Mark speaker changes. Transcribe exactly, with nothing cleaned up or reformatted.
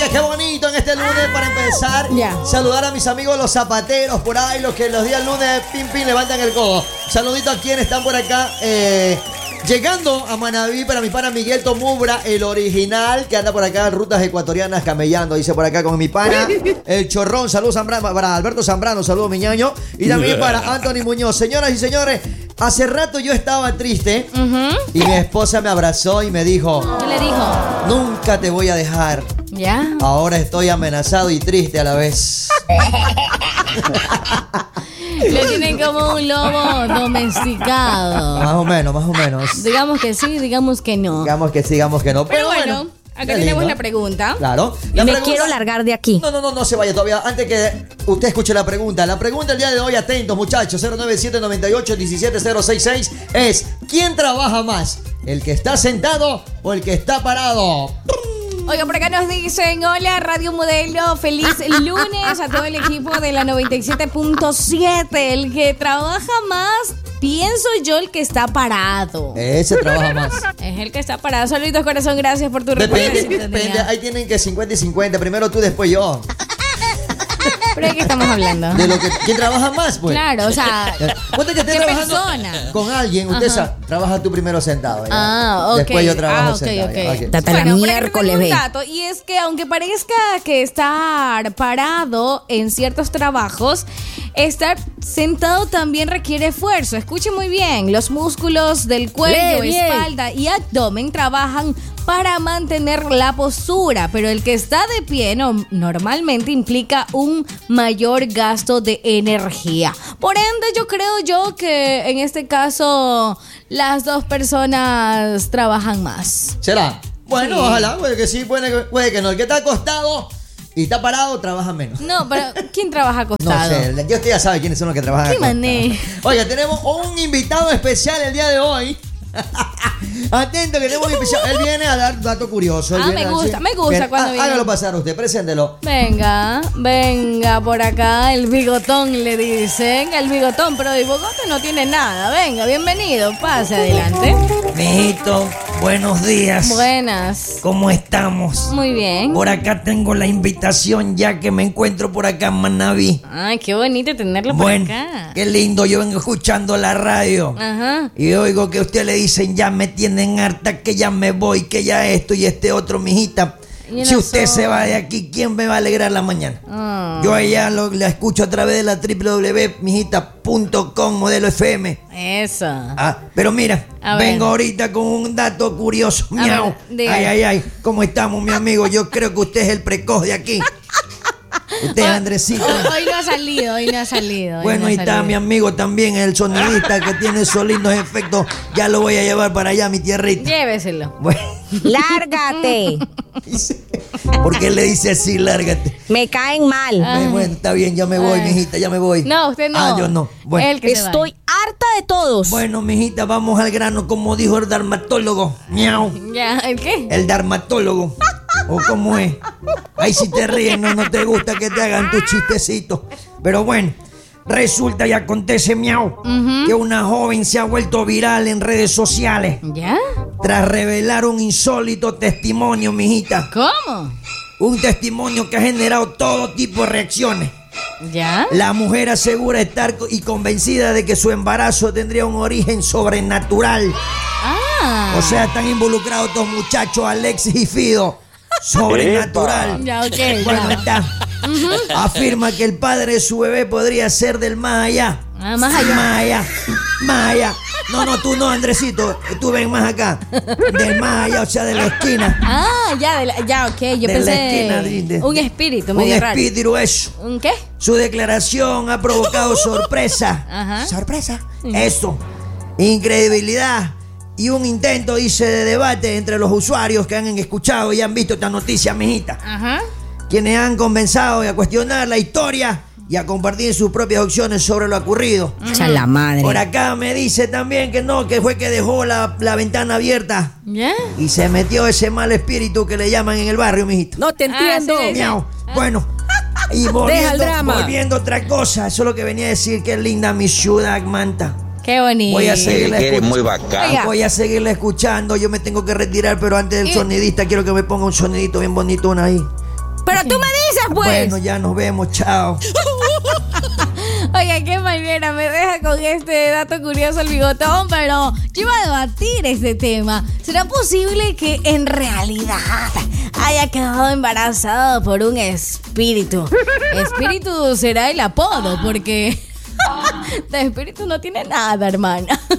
Speaker 1: Oye, qué bonito en este lunes para empezar.
Speaker 2: Ya.
Speaker 1: Saludar a mis amigos los zapateros por ahí, los que los días lunes pim pim levantan el codo. Saludito a quienes están por acá. Eh, llegando a Manaví para mi pana Miguel Tomubra, el original, que anda por acá en rutas ecuatorianas camellando. Dice por acá con mi pana, el chorrón. Saludos Zambrano, para Alberto Zambrano, saludos mi ñaño. Y también para Anthony Muñoz. Señoras y señores, hace rato yo estaba triste uh-huh. y mi esposa me abrazó y me dijo:
Speaker 2: ¿qué le dijo?
Speaker 1: Nunca te voy a dejar.
Speaker 2: ¿Ya?
Speaker 1: Ahora estoy amenazado y triste a la vez.
Speaker 2: Le tienen como un lobo domesticado.
Speaker 1: Más o menos, más o menos.
Speaker 2: Digamos que sí, digamos que no.
Speaker 1: Digamos que sí, digamos que no.
Speaker 2: Pero,
Speaker 1: Pero
Speaker 2: bueno,
Speaker 1: bueno,
Speaker 2: acá tenemos la pregunta.
Speaker 1: Claro. La
Speaker 3: Me
Speaker 1: pregunta...
Speaker 3: quiero largar de aquí.
Speaker 1: No, no, no, no se vaya todavía. Antes que usted escuche la pregunta. La pregunta el día de hoy, atentos muchachos, cero nueve siete, nueve ocho, uno siete cero seis seis es: ¿quién trabaja más? ¿El que está sentado o el que está parado?
Speaker 2: Oiga, por acá nos dicen: hola Radio Modelo, feliz lunes a todo el equipo de la noventa y siete punto siete. El que trabaja más, pienso yo, el que está parado.
Speaker 1: Ese trabaja más.
Speaker 2: Es el que está parado. Saluditos, corazón, gracias por tu
Speaker 1: Depende,
Speaker 2: respuesta.
Speaker 1: depende. Ahí tienen que cincuenta y cincuenta. Primero tú, después yo.
Speaker 2: ¿Pero de qué estamos hablando?
Speaker 1: De lo que, ¿quién trabaja más, pues?
Speaker 2: Claro, o sea,
Speaker 1: Ponte que estés
Speaker 2: ¿qué
Speaker 1: trabajando
Speaker 2: persona?
Speaker 1: con alguien. Usted sa- trabaja tú primero sentado. ¿ya?
Speaker 2: Ah, ok.
Speaker 1: Después yo trabajo
Speaker 2: ah, okay,
Speaker 1: sentado.
Speaker 2: okay.
Speaker 1: ¿ya? Okay.
Speaker 3: Hasta la
Speaker 2: Bueno, por acá
Speaker 3: miércoles,
Speaker 2: tengo un
Speaker 3: ve.
Speaker 2: dato, y es que aunque parezca que estar parado en ciertos trabajos, estar sentado también requiere esfuerzo. Escuche muy bien, los músculos del cuello,
Speaker 3: Lee bien.
Speaker 2: espalda y abdomen trabajan para mantener la postura, pero el que está de pie no, normalmente implica un mayor gasto de energía. Por ende, yo creo yo que en este caso las dos personas trabajan más.
Speaker 1: ¿Será? Bueno,
Speaker 2: Sí.
Speaker 1: ojalá, puede que sí, puede que, puede que no. El que está acostado y está parado trabaja menos.
Speaker 2: No, pero ¿quién trabaja
Speaker 1: No
Speaker 2: acostado?
Speaker 1: sé, Dios usted ya sabe quiénes son los que trabajan
Speaker 2: ¿Qué
Speaker 1: acostados.
Speaker 2: mané?
Speaker 1: Oiga, tenemos un invitado especial el día de hoy. Atento que tenemos un invitado. Él viene a dar dato curioso. Él
Speaker 2: Ah,
Speaker 1: viene
Speaker 2: me
Speaker 1: a
Speaker 2: gusta,
Speaker 1: decir-
Speaker 2: me gusta
Speaker 1: Bien,
Speaker 2: cuando
Speaker 1: há-
Speaker 2: viene.
Speaker 1: Hágalo pasar usted, preséntelo.
Speaker 2: Venga, venga por acá, el bigotón le dicen, el bigotón, pero el bigote no tiene nada. Venga, bienvenido, pase adelante.
Speaker 4: Mijito, buenos días.
Speaker 2: Buenas.
Speaker 4: ¿Cómo estamos?
Speaker 2: Muy bien.
Speaker 4: Por acá tengo la invitación ya que me encuentro por acá en Manaví.
Speaker 2: Ay, qué bonito tenerlo por
Speaker 4: Bueno,
Speaker 2: acá.
Speaker 4: qué lindo, yo vengo escuchando la radio.
Speaker 2: Ajá.
Speaker 4: Y oigo que a usted le dicen: ya me tienen harta, que ya me voy, que ya esto y este otro, mijita.
Speaker 2: Y
Speaker 4: Si
Speaker 2: no
Speaker 4: usted
Speaker 2: son-
Speaker 4: se va de aquí, ¿quién me va a alegrar la mañana?
Speaker 2: Ah.
Speaker 4: Yo allá lo, la escucho a través de la doble u doble u doble u mijita punto com, Modelo F M.
Speaker 2: Eso.
Speaker 4: Ah, pero mira,
Speaker 2: A ver.
Speaker 4: vengo ahorita con un dato curioso.
Speaker 2: A
Speaker 4: Miau.
Speaker 2: ver, diga.
Speaker 4: Ay, ay, ay. ¿Cómo estamos, mi amigo? Yo creo que usted es el precoz de aquí. Usted es Andresito.
Speaker 2: Hoy, hoy no ha salido, hoy no ha salido. hoy
Speaker 4: Bueno,
Speaker 2: no ha
Speaker 4: ahí está
Speaker 2: salido.
Speaker 4: mi amigo también, el sonidista que tiene esos lindos efectos. Ya lo voy a llevar para allá, mi tierrita.
Speaker 2: Lléveselo.
Speaker 4: Bueno,
Speaker 3: Lárgate.
Speaker 4: ¿por qué le dice así, lárgate?
Speaker 3: Me caen mal.
Speaker 2: Ay.
Speaker 4: Bueno, está bien, ya me voy,
Speaker 2: Ay.
Speaker 4: mijita, ya me voy.
Speaker 2: No, usted no.
Speaker 4: Ah, yo no. Bueno,
Speaker 2: Él que se
Speaker 3: Estoy harta de todos.
Speaker 4: bueno, mijita, vamos al grano, como dijo el dermatólogo. Miau.
Speaker 2: vaya. Ya, ¿el qué?
Speaker 4: El dermatólogo. ¿O cómo es? Ahí si te ríes, no, no te gusta que te hagan tus chistecitos. Pero bueno, resulta y acontece, miau, que una joven se ha vuelto viral en redes sociales
Speaker 2: ¿Ya?
Speaker 4: tras revelar un insólito testimonio, mijita.
Speaker 2: ¿Cómo?
Speaker 4: Un testimonio que ha generado todo tipo de reacciones.
Speaker 2: ¿Ya?
Speaker 4: La mujer asegura estar co- y convencida de que su embarazo tendría un origen sobrenatural.
Speaker 2: Ah.
Speaker 4: O sea, están involucrados dos muchachos, Alexis y Fido. Sobrenatural.
Speaker 2: Ya, ok,
Speaker 4: Bueno,
Speaker 2: ya.
Speaker 4: está. Afirma que el padre de su bebé podría ser del más allá.
Speaker 2: Ah, más allá.
Speaker 4: Más allá. Más allá. No, no, tú no, Andresito. Tú ven más acá. Del más allá, o sea, de la esquina.
Speaker 2: Ah, ya, de la- ya, ok. Yo
Speaker 4: De la
Speaker 2: pensé
Speaker 4: esquina, de- de-
Speaker 2: un espíritu
Speaker 4: Un
Speaker 2: medio raro.
Speaker 4: espíritu eso.
Speaker 2: ¿Un qué?
Speaker 4: Su declaración ha provocado sorpresa.
Speaker 2: Ajá.
Speaker 4: Sorpresa. Eso. Incredibilidad. Y un intento, dice, de debate entre los usuarios que han escuchado y han visto esta noticia, mijita.
Speaker 2: Ajá.
Speaker 4: Quienes han comenzado a cuestionar la historia y a compartir sus propias opciones sobre lo ocurrido.
Speaker 3: Echa la madre.
Speaker 4: Por acá me dice también que no, que fue que dejó la, la ventana abierta
Speaker 2: ¿Ya?
Speaker 4: y se metió ese mal espíritu que le llaman en el barrio, mijito.
Speaker 3: No te
Speaker 2: Ah,
Speaker 3: entiendo.
Speaker 2: sí, sí.
Speaker 4: Miau. Bueno, y
Speaker 3: Deja el
Speaker 4: volviendo,
Speaker 3: drama.
Speaker 4: volviendo a otra cosa, eso es lo que venía a decir, que es linda mi ciudad, Manta.
Speaker 2: Qué bonito.
Speaker 4: Voy a seguirla
Speaker 5: Que eres
Speaker 4: escuch-
Speaker 5: muy bacán.
Speaker 2: Oiga.
Speaker 4: Voy a seguirla escuchando, yo me tengo que retirar, pero antes del
Speaker 2: Y-
Speaker 4: sonidista quiero que me ponga un sonidito bien bonito, una ahí.
Speaker 2: Pero tú me dices, pues.
Speaker 4: Bueno, ya nos vemos, chao.
Speaker 2: Oiga, qué manera me deja con este dato curioso el bigotón, pero yo iba a debatir este tema. ¿Será posible que en realidad haya quedado embarazado por un espíritu? Espíritu será el apodo, porque de espíritu no tiene nada, hermana.